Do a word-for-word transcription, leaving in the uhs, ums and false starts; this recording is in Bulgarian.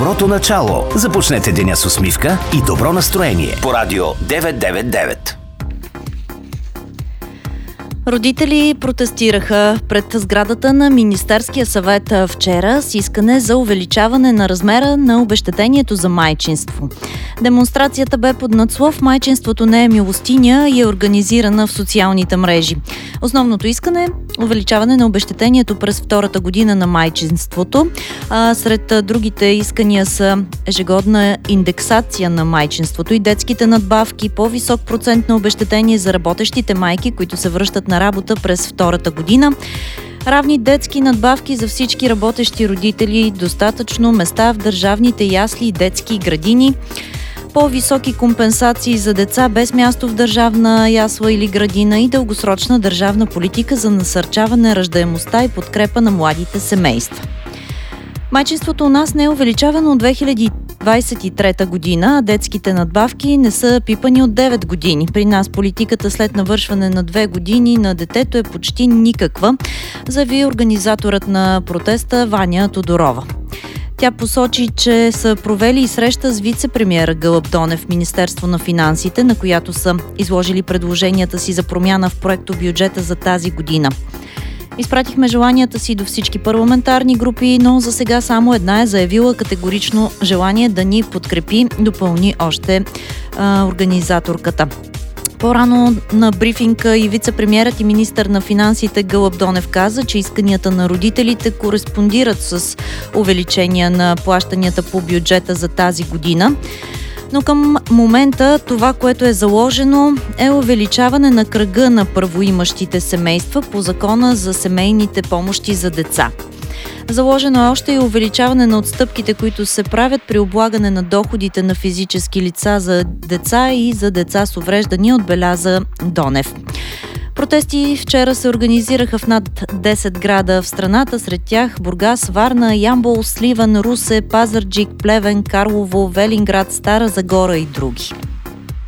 доброто начало. Започнете деня с усмивка и добро настроение по Радио деветстотин деветдесет и девет. Родители протестираха пред сградата на Министерския съвет вчера с искане за увеличаване на размера на обезщетението за майчинство. Демонстрацията бе под надслов "Майчинството не е милостиня" и е организирана в социалните мрежи. Основното искане е увеличаване на обезщетението през втората година на майчинството. А сред другите искания са ежегодна индексация на майчинството и детските надбавки, по-висок процент на обезщетение за работещите майки, които се връщат на работа през втората година, равни детски надбавки за всички работещи родители, достатъчно места в държавните ясли и детски градини, по-високи компенсации за деца без място в държавна ясла или градина и дългосрочна държавна политика за насърчаване раждаемостта и подкрепа на младите семейства. Майчинството у нас не е увеличавано от две хиляди двадесет и трета година, а детските надбавки не са пипани от девет години. При нас политиката след навършване на две години на детето е почти никаква, заяви организаторът на протеста Ваня Тодорова. Тя посочи, че са провели и среща с вице-премиера Гълъб Донев в Министерство на финансите, на която са изложили предложенията си за промяна в проектобюджета за тази година. Изпратихме желанията си до всички парламентарни групи, но за сега само една е заявила категорично желание да ни подкрепи, допълни още а, организаторката. По-рано на брифинга и вице-премиерът и министър на финансите Гълъб Донев каза, че исканията на родителите кореспондират с увеличение на плащанията по бюджета за тази година. Но към момента това, което е заложено, е увеличаване на кръга на правоимащите семейства по закона за семейните помощи за деца. Заложено е още и увеличаване на отстъпките, които се правят при облагане на доходите на физически лица за деца и за деца с увреждания, отбеляза Донев. Протести вчера се организираха в над десет града в страната, сред тях Бургас, Варна, Ямбол, Сливен, Русе, Пазарджик, Плевен, Карлово, Велинград, Стара Загора и други.